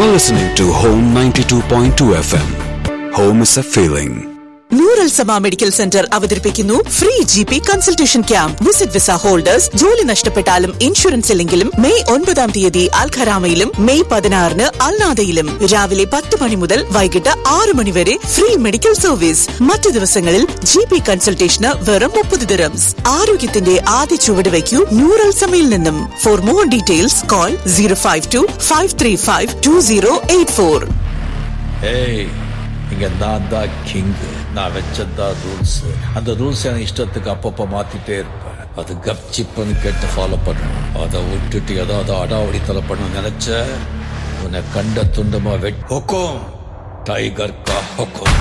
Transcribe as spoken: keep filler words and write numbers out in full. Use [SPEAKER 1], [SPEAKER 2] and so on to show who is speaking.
[SPEAKER 1] You're listening to Home ninety-two point two F M. Home is a feeling.
[SPEAKER 2] നൂറൽ സമ medical centre അവതരിപ്പിക്കുന്നു free G P consultation camp. Visit visa holders ജോലി നഷ്ടപ്പെട്ടാലും insurance ഇല്ലെങ്കിലും May ഒൻപതാം തീയതി അൽഖരാമയിലും May പതിനാറിന് അൽനാദയിലും രാവിലെ പത്ത് മണി മുതൽ വൈകിട്ട് ആറ് മണി വരെ ഫ്രീ മെഡിക്കൽ സർവീസ്. മറ്റു ദിവസങ്ങളിൽ ജി പി കൺസൾട്ടേഷന് വെറും മുപ്പത് ദിറംസ്. ആരോഗ്യത്തിന്റെ ആദ്യ ചുവട് വയ്ക്കൂ നൂറൽ സമയിൽ നിന്നും. For more details call zero five to five three five to zero eight four.
[SPEAKER 3] இங்க நான் தான் கிங். நான் வச்சதான் ரூல்ஸ். அந்த ரூல்ஸ் எனக்கு இஷ்டத்துக்கு அப்பப்போ மாத்திட்டே இருப்பேன். அது கப்சிப்புன்னு கேட்டு ஃபாலோ பண்ணணும். அதை விட்டுட்டு ஏதாவது அடாவடி தலை பண்ண நினைச்ச உன்னை கண்ட துண்டமா வெட். ஹொக்கோம் டைகர் கா ஹொக்கோம்.